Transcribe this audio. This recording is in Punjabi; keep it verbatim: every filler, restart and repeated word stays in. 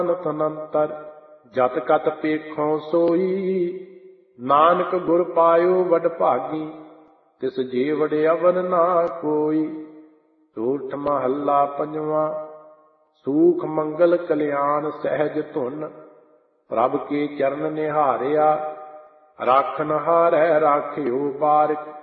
ਅਨੰਤਰ ਜਤ ਕਤ ਪੇਖੋਂ ਸੋਈ। ਨਾਨਕ ਗੁਰ ਪਾਇਓ ਵਡ ਭਾਗੀ ਤਿਸ ਜੀਵੜ ਅਵਰ ਨਾ ਕੋਈ। ਸੂਰਠ ਮਹੱਲਾ ਪੰਜਵਾਂ। ਸੂਖ ਮੰਗਲ ਕਲਿਆਣ ਸਹਿਜ ਧੁਨ ਪ੍ਰਭ ਕੇ ਚਰਨ ਨਿਹਾਰਿਆ। ਰਾਖਨ ਹਾਰੈ ਰਾਖਿਓ ਬਾਰਿਕ